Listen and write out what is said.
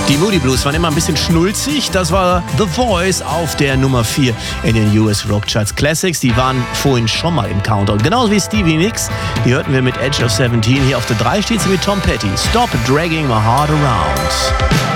Die Moody Blues waren immer ein bisschen schnulzig. Das war The Voice auf der Nummer 4 in den US Rock Charts Classics. Die waren vorhin schon mal im Countdown. Genauso wie Stevie Nicks. Die hörten wir mit Edge of 17. Hier auf der 3 steht sie mit Tom Petty. Stop Dragging My Heart Around.